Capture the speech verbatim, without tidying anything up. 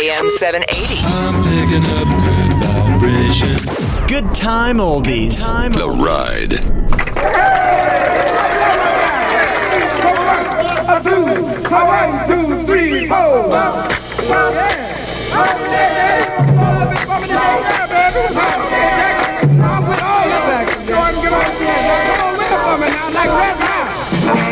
A M seven eighty. I'm picking up good vibration. Good time oldies. Good time The oldies. Ride. A two, a one, two, three, four. Yeah.